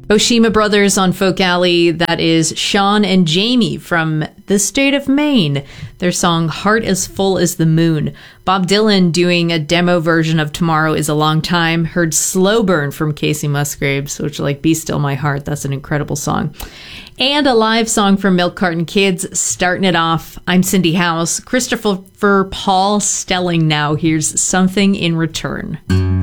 Oshima Brothers on Folk Alley, that is Sean and Jamie from the state of Maine. Their song Heart as Full as the Moon. Bob Dylan doing a demo version of Tomorrow is a Long Time. Heard Slow Burn from Casey Musgraves, which like Be Still My Heart. That's an incredible song. And a live song from Milk Carton Kids, starting it off. I'm Cindy House. Christopher Paul Stelling now. Here's Something in Return.